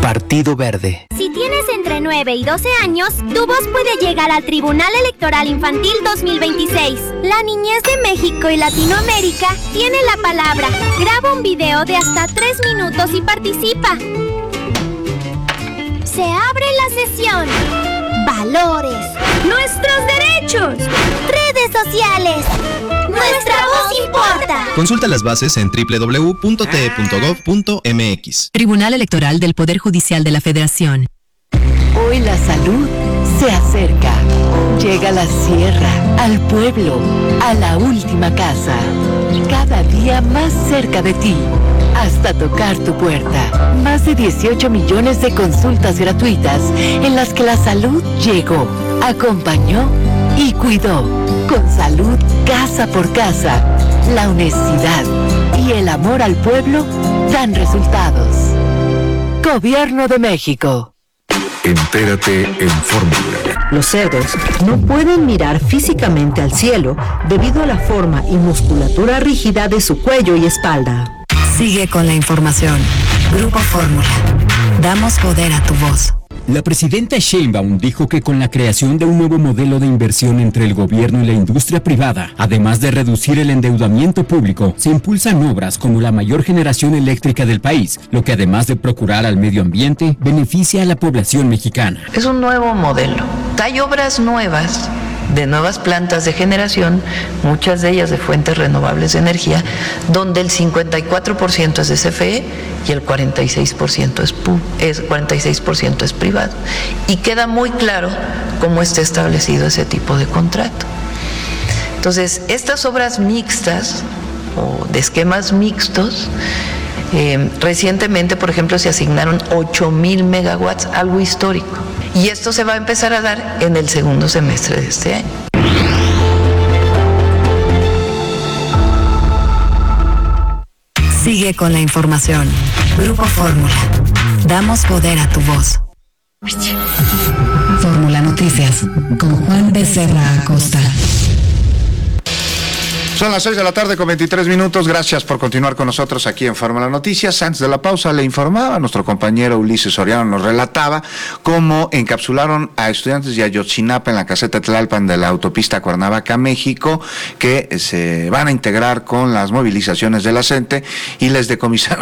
Partido Verde. Si tienes entre 9 y 12 años, tu voz puede llegar al Tribunal Electoral Infantil 2026. La niñez de México y Latinoamérica tiene la palabra. Graba un video de hasta 3 minutos y participa. Se abre la sesión. Valores. Nuestros derechos. Redes sociales. Nuestra voz importa. Consulta las bases en www.te.gov.mx. Tribunal Electoral del Poder Judicial de la Federación. Hoy la salud se acerca. Llega a la sierra, al pueblo, a la última casa. Cada día más cerca de ti, hasta tocar tu puerta. Más de 18 millones de consultas gratuitas en las que la salud llegó, acompañó y cuidó. Con salud casa por casa, la honestidad y el amor al pueblo dan resultados. Gobierno de México. Entérate en Fórmula. Los cerdos no pueden mirar físicamente al cielo debido a la forma y musculatura rígida de su cuello y espalda. Sigue con la información. Grupo Fórmula. Damos poder a tu voz. La presidenta Sheinbaum dijo que con la creación de un nuevo modelo de inversión entre el gobierno y la industria privada, además de reducir el endeudamiento público, se impulsan obras como la mayor generación eléctrica del país, lo que además de procurar al medio ambiente, beneficia a la población mexicana. Es un nuevo modelo. Hay obras nuevas, de nuevas plantas de generación, muchas de ellas de fuentes renovables de energía, donde el 54% es de CFE y el 46% es privado. Y queda muy claro cómo está establecido ese tipo de contrato. Entonces, estas obras mixtas o de esquemas mixtos, recientemente, por ejemplo, se asignaron 8,000 megawatts, algo histórico. Y esto se va a empezar a dar en el segundo semestre de este año. Sigue con la información. Grupo Fórmula. Damos poder a tu voz. Fórmula Noticias con Juan Becerra Acosta. Son las 6:23 p.m. Gracias por continuar con nosotros aquí en Fórmula Noticias. Antes de la pausa le informaba, nuestro compañero Ulises Soriano nos relataba cómo encapsularon a estudiantes de Ayotzinapa en la caseta Tlalpan de la autopista Cuernavaca, México, que se van a integrar con las movilizaciones de la CENTE, y les decomisaron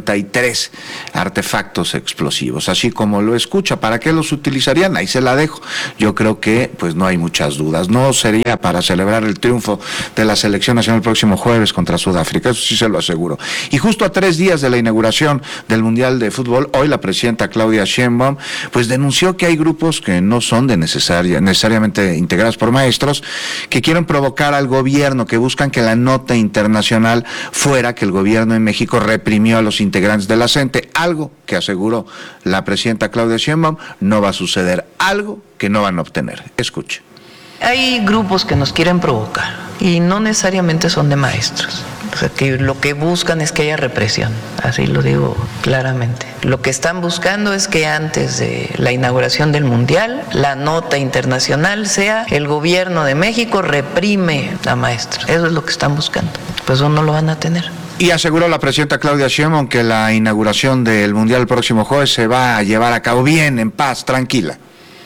53 artefactos explosivos. Así como lo escucha, ¿para qué los utilizarían? Ahí se la dejo. Yo creo que pues no hay muchas dudas. No sería para celebrar el triunfo de la selección nacional el próximo jueves contra Sudáfrica, eso sí se lo aseguro. Y justo a 3 días de la inauguración del Mundial de Fútbol, hoy la presidenta Claudia Sheinbaum pues denunció que hay grupos que no son necesariamente integrados por maestros, que quieren provocar al gobierno, que buscan que la nota internacional fuera que el gobierno en México reprimió a los integrantes de la CENTE, algo que aseguró la presidenta Claudia Sheinbaum no va a suceder, algo que no van a obtener. Escuche. Hay grupos que nos quieren provocar y no necesariamente son de maestros. O sea, que lo que buscan es que haya represión, así lo digo claramente. Lo que están buscando es que antes de la inauguración del Mundial, la nota internacional sea el gobierno de México reprime a maestros. Eso es lo que están buscando. Pues eso no lo van a tener. Y aseguró la presidenta Claudia Sheinbaum que la inauguración del Mundial el próximo jueves se va a llevar a cabo bien, en paz, tranquila.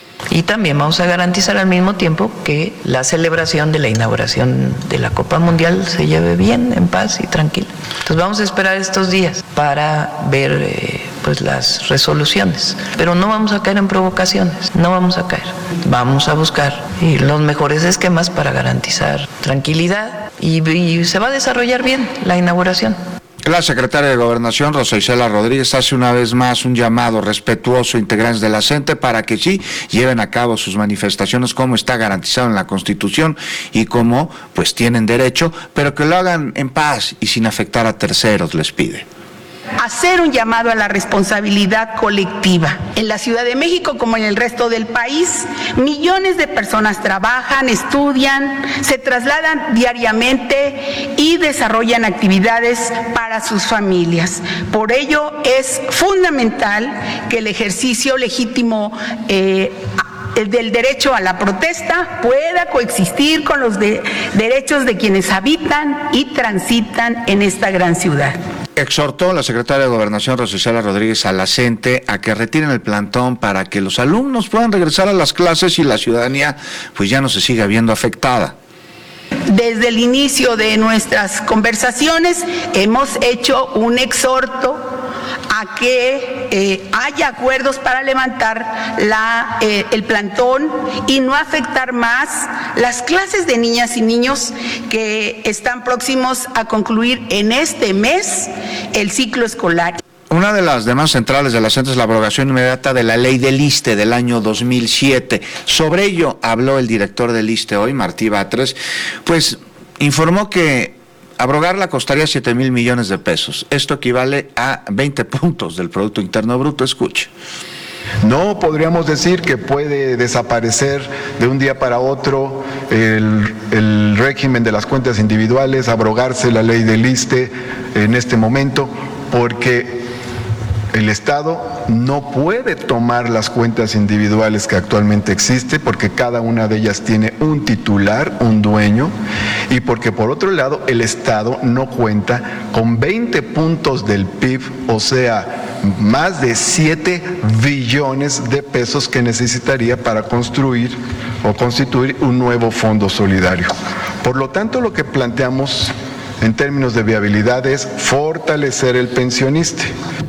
Y también vamos a garantizar al mismo tiempo que la celebración de la inauguración de la Copa Mundial se lleve bien, en paz y tranquila. Entonces vamos a esperar estos días para ver pues las resoluciones. Pero no vamos a caer en provocaciones, no vamos a caer. Vamos a buscar los mejores esquemas para garantizar tranquilidad y se va a desarrollar bien la inauguración. La secretaria de Gobernación, Rosa Isela Rodríguez, hace una vez más un llamado respetuoso a integrantes de la CENTE para que sí lleven a cabo sus manifestaciones como está garantizado en la Constitución y como pues tienen derecho, pero que lo hagan en paz y sin afectar a terceros, les pide. Hacer un llamado a la responsabilidad colectiva. En la Ciudad de México, como en el resto del país, millones de personas trabajan, estudian, se trasladan diariamente y desarrollan actividades para sus familias. Por ello, es fundamental que el ejercicio legítimo del derecho a la protesta pueda coexistir con los derechos de quienes habitan y transitan en esta gran ciudad. Exhortó la secretaria de Gobernación, Rosa Isela Rodríguez, a la CENTE a que retiren el plantón para que los alumnos puedan regresar a las clases y la ciudadanía pues ya no se siga viendo afectada. Desde el inicio de nuestras conversaciones hemos hecho un exhorto a que haya acuerdos para levantar el plantón y no afectar más las clases de niñas y niños que están próximos a concluir en este mes el ciclo escolar. Una de las demandas centrales de la CENTE es la abrogación inmediata de la ley del ISSSTE del año 2007. Sobre ello habló el director del ISSSTE hoy, Martí Batres, pues informó que abrogarla costaría 7,000 millones de pesos. Esto equivale a 20 puntos del Producto Interno Bruto. Escuche. No podríamos decir que puede desaparecer de un día para otro el régimen de las cuentas individuales, abrogarse la ley del ISSSTE en este momento, porque el Estado no puede tomar las cuentas individuales que actualmente existen, porque cada una de ellas tiene un titular, un dueño, y porque por otro lado el Estado no cuenta con 20 puntos del PIB, o sea, más de 7 billones de pesos que necesitaría para construir o constituir un nuevo fondo solidario. Por lo tanto, lo que planteamos en términos de viabilidad es fortalecer el pensionista.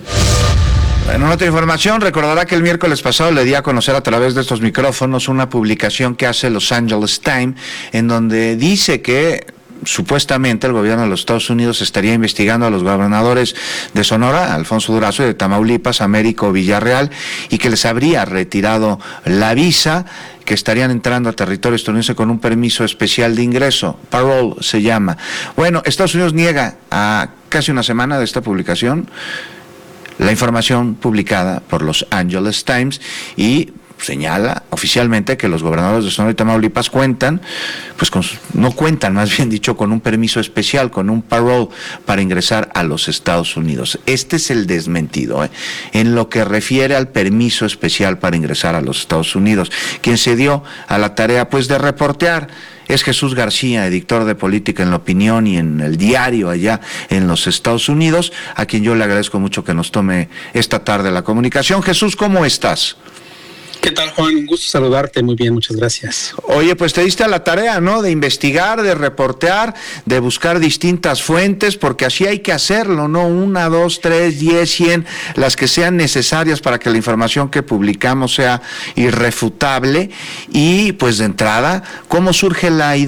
En otra información, recordará que el miércoles pasado le di a conocer a través de estos micrófonos una publicación que hace Los Angeles Times, en donde dice que supuestamente el gobierno de los Estados Unidos estaría investigando a los gobernadores de Sonora, Alfonso Durazo, y de Tamaulipas, Américo Villarreal, y que les habría retirado la visa, que estarían entrando a territorio estadounidense con un permiso especial de ingreso, parole se llama. Bueno, Estados Unidos niega a casi una semana de esta publicación la información publicada por Los Angeles Times y señala oficialmente que los gobernadores de Sonora y Tamaulipas cuentan, pues no cuentan, más bien dicho, con un permiso especial, con un parole para ingresar a los Estados Unidos. Este es el desmentido, en lo que refiere al permiso especial para ingresar a los Estados Unidos. Quien se dio a la tarea, pues, de reportear es Jesús García, editor de Política en La Opinión y en El Diario allá en los Estados Unidos, a quien yo le agradezco mucho que nos tome esta tarde la comunicación. Jesús, ¿cómo estás? ¿Qué tal, Juan? Un gusto saludarte. Muy bien, muchas gracias. Oye, pues te diste a la tarea, ¿no? De investigar, de reportear, de buscar distintas fuentes, porque así hay que hacerlo, ¿no? 1, 2, 3, 10, 100, las que sean necesarias para que la información que publicamos sea irrefutable. Y, pues, de entrada, ¿cómo surge la idea